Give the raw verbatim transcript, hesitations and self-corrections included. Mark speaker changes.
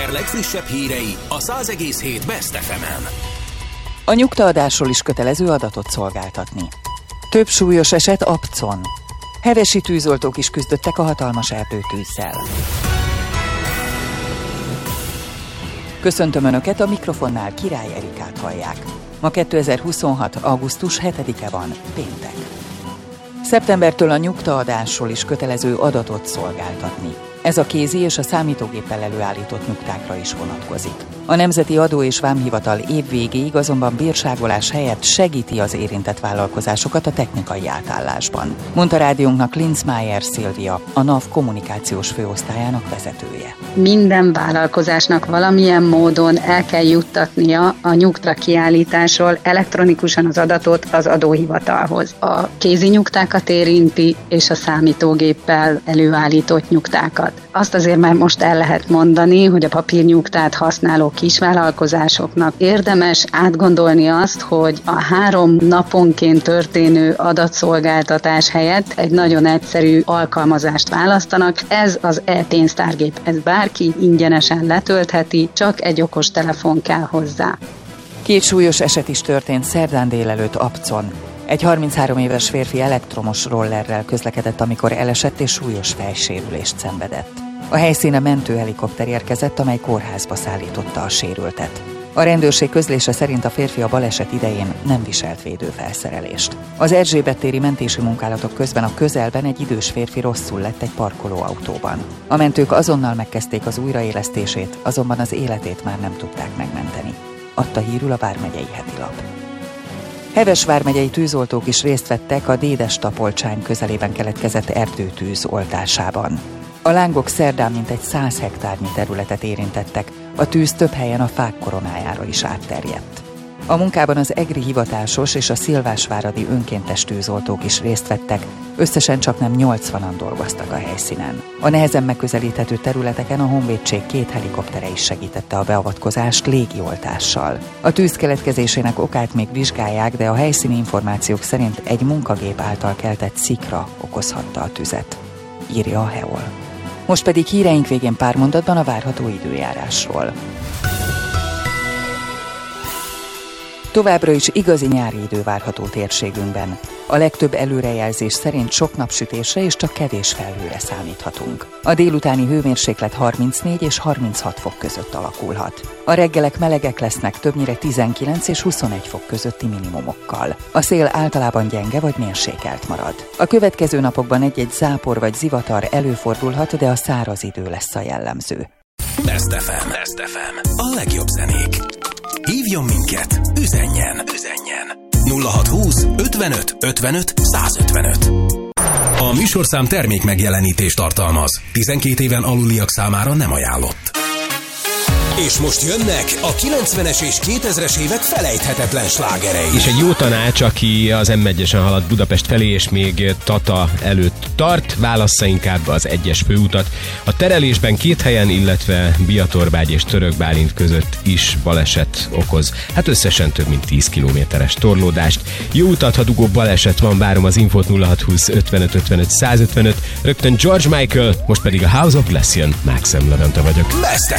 Speaker 1: Eger legfrissebb hírei a száz egész hét Best ef emen.
Speaker 2: A nyugtaadásról is kötelező adatot szolgáltatni. Több súlyos eset Apcon. Hevesi tűzoltók is küzdöttek a hatalmas erdőtűzzel. Köszöntöm Önöket, a mikrofonnál Király Erikát hallják. Ma kétezer-huszonhat. augusztus hetedike van, péntek. Szeptembertől a nyugtaadásról is kötelező adatot szolgáltatni. Ez a kézi és a számítógéppel előállított nyugtákra is vonatkozik. A Nemzeti Adó és Vámhivatal év végéig azonban bírságolás helyett segíti az érintett vállalkozásokat a technikai átállásban, mondta rádiónknak Linzmeier Szilvia, a NAV kommunikációs főosztályának vezetője.
Speaker 3: Minden vállalkozásnak valamilyen módon el kell juttatnia a nyugta kiállításról elektronikusan az adatot az adóhivatalhoz. A kézi nyugtákat érinti, és a számítógéppel előállított nyugtákat. Azt azért már most el lehet mondani, hogy a papírnyugtát használó kisvállalkozásoknak érdemes átgondolni azt, hogy a három naponként történő adatszolgáltatás helyett egy nagyon egyszerű alkalmazást választanak. Ez az e-pénztárgép, ez bárki ingyenesen letöltheti, csak egy okos telefon kell hozzá.
Speaker 2: Két súlyos eset is történt szerdán délelőtt Apcon. Egy harminchárom éves férfi elektromos rollerrel közlekedett, amikor elesett és súlyos fejsérülést szenvedett. A helyszíne mentőhelikopter érkezett, amely kórházba szállította a sérültet. A rendőrség közlése szerint a férfi a baleset idején nem viselt védőfelszerelést. Az Erzsébet téri mentési munkálatok közben a közelben egy idős férfi rosszul lett egy parkolóautóban. A mentők azonnal megkezdték az újraélesztését, azonban az életét már nem tudták megmenteni, adta hírül a Vármegyei Hetilap. Heves vármegyei tűzoltók is részt vettek a Dédes-Tapolcsány közelében keletkezett erdőtűz oltásában. A lángok szerdán mintegy száz hektárnyi területet érintettek, a tűz több helyen a fák koronájára is átterjedt. A munkában az egri hivatásos és a szilvásváradi önkéntes tűzoltók is részt vettek, összesen csaknem nyolcvanan dolgoztak a helyszínen. A nehezen megközelíthető területeken a honvédség két helikoptere is segítette a beavatkozást légioltással. A tűz keletkezésének okát még vizsgálják, de a helyszíni információk szerint egy munkagép által keltett szikra okozhatta a tüzet, írja a hé e o el. Most pedig híreink végén pár mondatban a várható időjárásról. Továbbra is igazi nyári idő várható térségünkben. A legtöbb előrejelzés szerint sok napsütésre és csak kevés felhőre számíthatunk. A délutáni hőmérséklet harmincnégy és harminchat fok között alakulhat. A reggelek melegek lesznek, többnyire tizenkilenc és huszonegy fok közötti minimumokkal. A szél általában gyenge vagy mérsékelt marad. A következő napokban egy-egy zápor vagy zivatar előfordulhat, de a száraz idő lesz a jellemző.
Speaker 1: Best ef em. Best ef em. A legjobb zenék. Hívjon minket, üzenjen, üzenjen. nulla hatszázhúsz ötvenöt ötvenöt százötvenöt. A műsorszám termék megjelenítést tartalmaz. tizenkét éven aluliak számára nem ajánlott. És most jönnek a kilencvenes és kétezres évek felejthetetlen slágerei.
Speaker 4: És egy jó tanács, aki az em egyesen halad Budapest felé, és még Tata előtt tart, válassza inkább az egyes főutat. A terelésben két helyen, illetve Biatorbágy és Törökbálint között is baleset okoz. Hát összesen több mint tíz kilométeres torlódást. Jó utat, ha dugó baleset van, várom az infót nulla hatszázhúsz ötvenöt ötvenöt százötvenöt. Rögtön George Michael, most pedig a House of Blession. Maxim Levente vagyok.
Speaker 1: Best